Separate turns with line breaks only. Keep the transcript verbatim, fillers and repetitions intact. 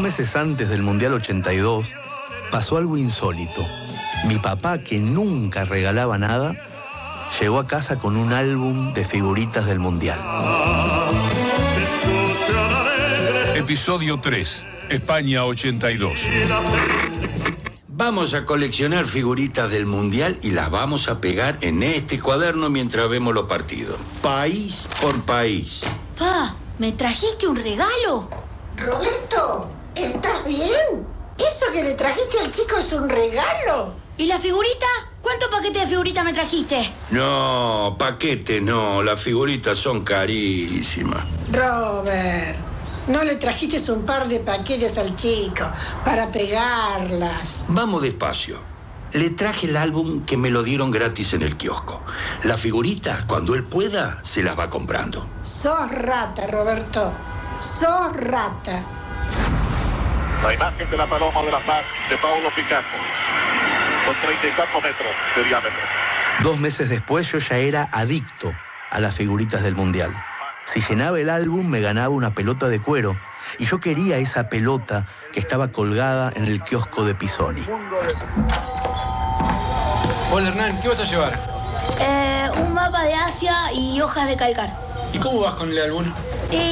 meses antes del Mundial ochenta y dos, pasó algo insólito. Mi papá, que nunca regalaba nada, llegó a casa con un álbum de figuritas del Mundial.
Episodio tres, España ochenta y dos.
Vamos a coleccionar figuritas del Mundial y las vamos a pegar en este cuaderno mientras vemos los partidos. País por país.
Pa, ¿me trajiste un regalo?
Roberto, ¿estás bien? ¿Eso que le trajiste al chico es un regalo?
¿Y la figurita? ¿Cuántos paquetes de figurita me trajiste?
No, paquete no, las figuritas son carísimas.
Robert, no le trajiste un par de paquetes al chico para pegarlas.
Vamos despacio. Le traje el álbum que me lo dieron gratis en el kiosco. La figurita, cuando él pueda, se las va comprando.
Sos rata, Roberto. Sos rata.
La imagen de la paloma de la paz de Paulo Picasso, con treinta y cuatro metros de diámetro.
Dos meses después yo ya era adicto a las figuritas del Mundial. Si llenaba el álbum me ganaba una pelota de cuero y yo quería esa pelota que estaba colgada en el kiosco de Pisoni.
Hola Hernán, ¿qué vas a llevar?
Eh, un mapa de Asia y hojas de calcar.
¿Y cómo vas con el álbum?